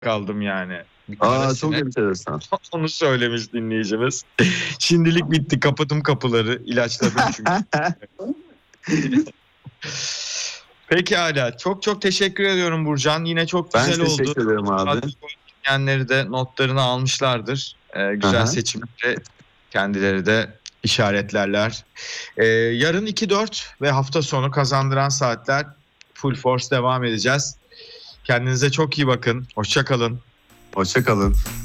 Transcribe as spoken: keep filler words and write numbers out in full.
kaldım yani. Aa, çok enteresan. Onu söylemiş dinleyicimiz. Şimdilik bitti. Kapadım kapıları. İlaçladım çünkü. Pekala. Çok çok teşekkür ediyorum Burcan. Yine çok Ben güzel oldu. teşekkür ederim abi. Dinleyenleri de notlarını almışlardır. Ee, güzel Aha. seçimleri kendileri de işaretlerler. Ee, yarın iki dört ve hafta sonu Kazandıran Saatler Full Force devam edeceğiz. Kendinize çok iyi bakın. Hoşça kalın. Hoşça kalın.